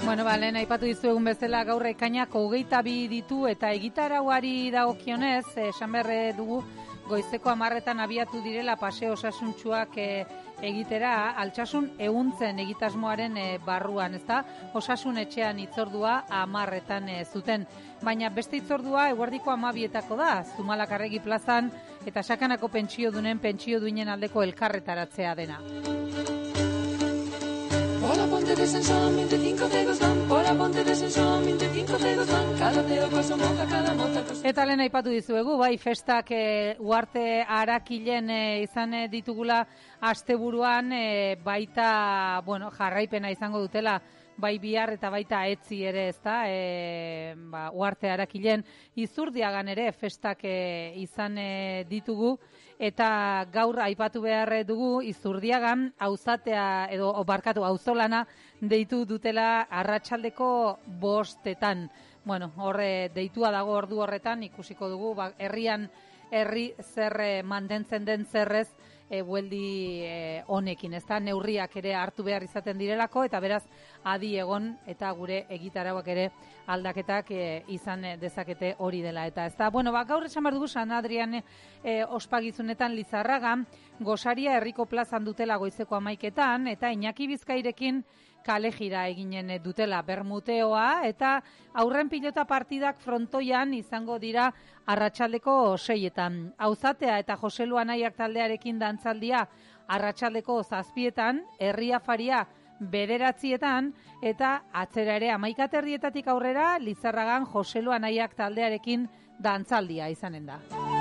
Bueno, lehen aipatu dizuegun bezala gaur ekainak 22 ditu eta egitarauari dagokionez, esan behar dugu goizeko 10etan abiatu direla paseo osasuntsuak egitera, Altsasun ehuntzen egitasmoaren barruan, ezta? Osasun etxean hitzordua 10etan zuten, baina beste hitzordua eguerdiko 12etako da, Zumalakarregi plazan eta Sakanako pentsiodunen pentsio duinen aldeko elkarretaratzea dena. Por la ponte de Sansón, 25 dedos dan, por la ponte de Sansón, 25 dedos dan, cada dedo paso moja, cada mota costa. Eta lehen aipatu dizuegu, bai, festak Uharte Arakilen izan ditugula asteburuan, baita, bueno, jarraipena izango dutela, bai bihar eta baita etzi ere, ezta, Uharte Arakilen Izurdiagan ere festak izan ditugu, eta gaur aipatu behar dugu Izurdiagan auzatea edo auzolana deitu dutela arratsaldeko 5etan. Bueno, horre deitua dago ordu horretan, ikusiko dugu, herri zer mantentzen den zerrez bueldi honekin, ezta, neurriak ere hartu behar izaten direlako, eta beraz adi egon eta gure egitarauak ere aldaketak izan dezakete hori dela. Eta ezta, bueno, gaur esan behar dugu San Adrian ospagizunetan Lizarraga, Gosaria herriko plazan dutela goizeko 11etan, eta Iñaki Bizkairekin kale jira eginen dutela bermuteoa, eta aurren pilota partidak frontoian izango dira arratsaldeko 6etan. Auzatea eta Joselu Anaiak taldearekin dantzaldia arratsaldeko 7etan, herria faria 9etan, eta atzera ere 11:30 aurrera Lizarragan Joselu Anaiak taldearekin dantzaldia izanen da.